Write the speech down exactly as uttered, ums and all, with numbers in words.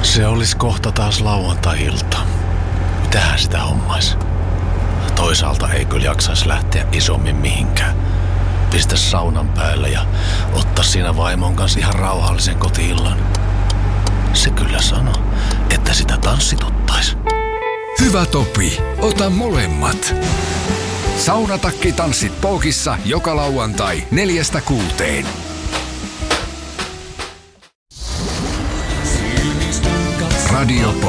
Se olisi kohta taas lauantai-ilta. Mitähän sitä hommais? Toisaalta ei kyllä jaksaisi lähteä isommin mihinkään. Pistä saunan päälle ja ottaa siinä vaimon kanssa ihan rauhallisen koti-illan. Se kyllä sanoo, että sitä tanssituttais. Hyvä Topi, ota molemmat. Saunatakki-tanssit Poukissa joka lauantai neljästä kuuteen. Radio